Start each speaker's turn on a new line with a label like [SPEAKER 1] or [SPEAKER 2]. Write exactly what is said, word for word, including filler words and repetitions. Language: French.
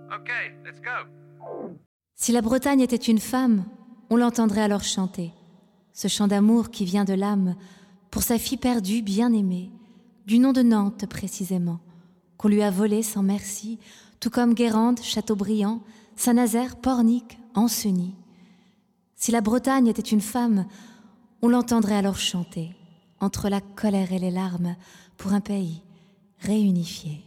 [SPEAKER 1] Okay, let's go.
[SPEAKER 2] Si la Bretagne était une femme, on l'entendrait alors chanter. Ce chant d'amour qui vient de l'âme pour sa fille perdue, bien-aimée, du nom de Nantes précisément, qu'on lui a volé sans merci, tout comme Guérande, Chateaubriand, Saint-Nazaire, Pornic, Ancenis. Si la Bretagne était une femme, on l'entendrait alors chanter, entre la colère et les larmes, pour un pays réunifié.